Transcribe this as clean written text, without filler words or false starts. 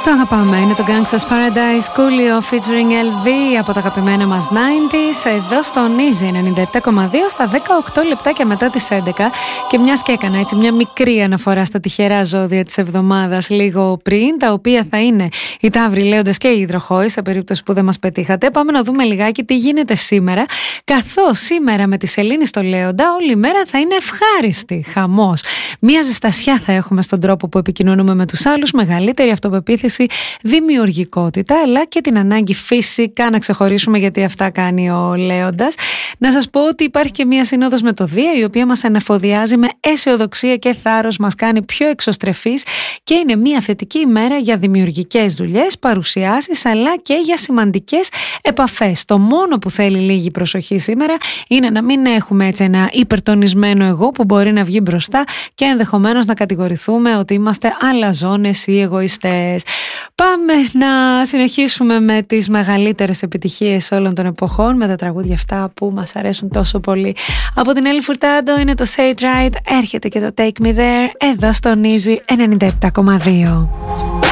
Το αγαπάμε, είναι το Gangsta's Paradise, Coolio featuring LV από τα αγαπημένα μας 90s, εδώ στο Easy 97,2 στα 18 λεπτάκια μετά τις 11. Και μιας και έκανα έτσι μια μικρή αναφορά στα τυχερά ζώδια της εβδομάδας λίγο πριν, τα οποία θα είναι οι Ταύροι, Λέοντες και οι Υδροχόοι, σε περίπτωση που δεν μας πετύχατε. Πάμε να δούμε λιγάκι τι γίνεται σήμερα, καθώς σήμερα με τη Σελήνη στο Λέοντα όλη η μέρα θα είναι ευχάριστη, χαμός. Μια ζεστασιά θα έχουμε στον τρόπο που επικοινωνούμε με τους άλλους, μεγαλύτερη αυτοπεποίθηση, δημιουργικότητα, αλλά και την ανάγκη φυσικά να ξεχωρίσουμε, γιατί αυτά κάνει ο Λέοντας. Να σας πω ότι υπάρχει και μία σύνοδος με το Δία, η οποία μας ανεφοδιάζει με αισιοδοξία και θάρρος, μας κάνει πιο εξωστρεφείς και είναι μία θετική ημέρα για δημιουργικές δουλειές, παρουσιάσεις, αλλά και για σημαντικές επαφές. Το μόνο που θέλει λίγη προσοχή σήμερα είναι να μην έχουμε έτσι ένα υπερτονισμένο εγώ που μπορεί να βγει μπροστά και ενδεχομένως να κατηγορηθούμε ότι είμαστε αλαζόνες ή εγωιστές. Πάμε να συνεχίσουμε με τις μεγαλύτερες επιτυχίες όλων των εποχών, με τα τραγούδια αυτά που μας αρέσουν τόσο πολύ. Από την Έλλη Φουρτάντο είναι το Say It Right, έρχεται και το Take Me There, εδώ στον Easy 97,2.